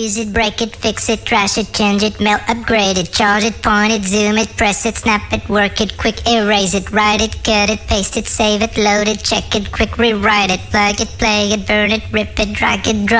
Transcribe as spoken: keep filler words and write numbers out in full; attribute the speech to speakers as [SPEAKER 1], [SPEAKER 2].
[SPEAKER 1] use it, break it, fix it, trash it, change it, melt, upgrade it, charge it, point it, zoom it, press it, snap it, work it, quick erase it, write it, cut it, paste it, save it, load it, check it, quick rewrite it, plug it, play it, burn it, rip it, drag it, drop